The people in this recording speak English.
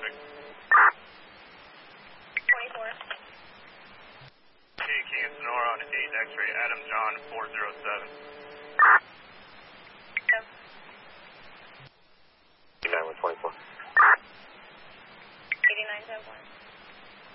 traffic. 24. Hey, King of Sonora on 8 X-ray, Adam John 407. 9 124.